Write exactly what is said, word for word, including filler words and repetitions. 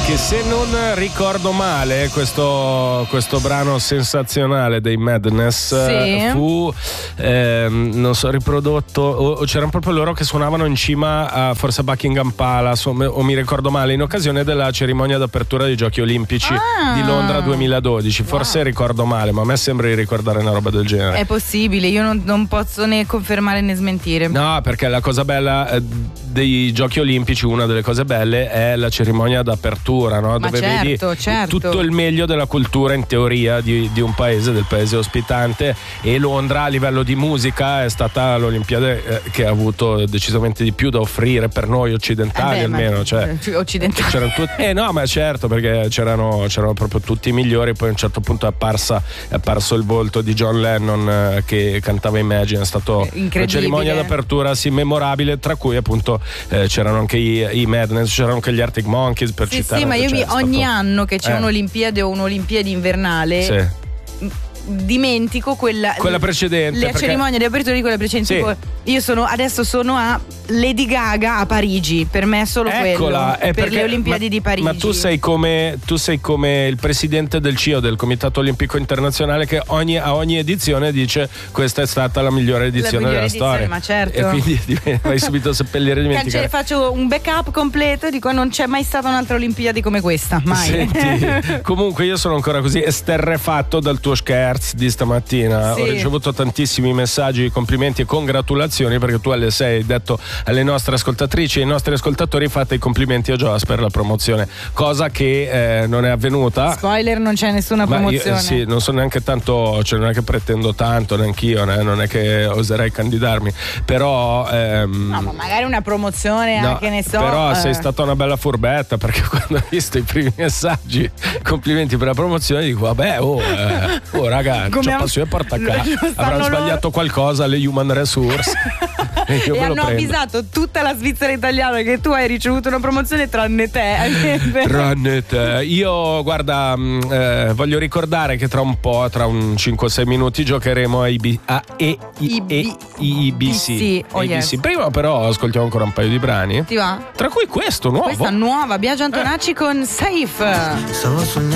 Che se non ricordo male, questo, questo brano sensazionale dei Madness sì. fu, eh, non so, riprodotto, o, o c'erano proprio loro che suonavano in cima a forse a Buckingham Palace, o, o mi ricordo male, in occasione della cerimonia d'apertura dei Giochi Olimpici ah. di Londra duemiladodici. Forse wow. ricordo male, ma a me sembra di ricordare una roba del genere. È possibile, io non, non posso né confermare né smentire. No, perché la cosa bella eh, dei Giochi Olimpici, una delle cose belle è la cerimonia d'apertura, no? Ma dove certo, vedi certo. tutto il meglio della cultura in teoria di, di un paese, del paese ospitante, e Londra a livello di musica è stata l'Olimpiade eh, che ha avuto decisamente di più da offrire per noi occidentali, eh beh, almeno, cioè, occidentali. C'erano tutti, eh no, ma certo, perché c'erano, c'erano proprio tutti i migliori. Poi a un certo punto è, apparsa, è apparso il volto di John Lennon eh, che cantava Imagine. È stato una cerimonia d'apertura sì, memorabile, tra cui appunto eh, c'erano anche i, i Madness, c'erano anche gli Arctic Monkeys, per sì, citare. Sì, ma io mi, ogni stato... anno che c'è eh. un'Olimpiade o un'Olimpiade invernale sì. dimentico quella, quella precedente, la perché... cerimonia di apertura di quella precedente. Sì. Io sono adesso sono a Lady Gaga a Parigi, per me è solo Eccola, quello è per perché, le Olimpiadi ma, di Parigi. Ma tu sei come tu sei come il presidente del C I O, del Comitato Olimpico Internazionale, che ogni, a ogni edizione dice questa è stata la migliore edizione la migliore della edizione, storia. Ma certo. E quindi vai subito a seppellire e dimenticare. Faccio un backup completo, dico non c'è mai stata un'altra Olimpiadi come questa, mai. Senti, comunque io sono ancora così esterrefatto dal tuo scherzo di stamattina. Sì. Ho ricevuto tantissimi messaggi, complimenti e congratulazioni, perché tu alle sei hai detto alle nostre ascoltatrici e ai nostri ascoltatori fate i complimenti a Joas per la promozione, cosa che eh, non è avvenuta. Spoiler, non c'è nessuna promozione. Ma io, eh, sì, non so neanche tanto, cioè non è che pretendo tanto neanch'io, né? Non è che oserei candidarmi, però ehm, no, ma magari una promozione no, anche, ne so. Però eh. sei stata una bella furbetta, perché quando ho visto i primi messaggi complimenti per la promozione dico vabbè oh, eh, oh raga, c'ho passione, porta a casa, avranno sbagliato loro qualcosa le human resource. E, io e me lo hanno prendo. avvisato tutta la Svizzera italiana che tu hai ricevuto una promozione tranne te. Tranne te. Io guarda mh, eh, voglio ricordare che tra un po', tra un cinque sei minuti giocheremo a, I B, a e, I, e, I B C. Oh yes. Prima però ascoltiamo ancora un paio di brani. Ti va? Tra cui questo nuovo. Questa nuova Biagio Antonacci eh. con Safe.